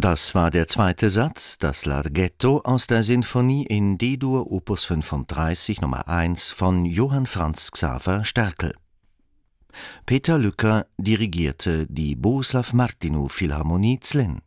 Das war der zweite Satz, das Larghetto aus der Sinfonie in D-Dur Opus 35 Nummer 1 von Johann Franz Xaver Sterkel. Peter Lücker dirigierte die Bohuslav Martinu Philharmonie Zlin.